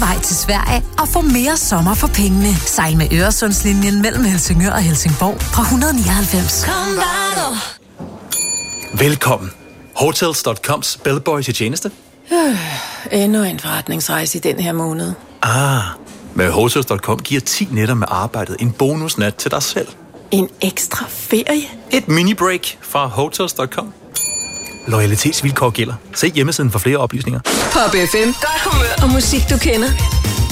vej til Sverige og få mere sommer for pengene. Sejl med Øresundslinjen mellem Helsingør og Helsingborg fra 199. Velkommen. Hotels.coms bellboy til tjeneste. Endnu en forretningsrejse i den her måned. Med Hotels.com giver 10 nætter med arbejdet en bonusnat til dig selv. En ekstra ferie? Et mini-break fra Hotels.com. Loyalitetsvilkår gælder. Se hjemmesiden for flere oplysninger. Pop FM. Godt humør og musik, du kender.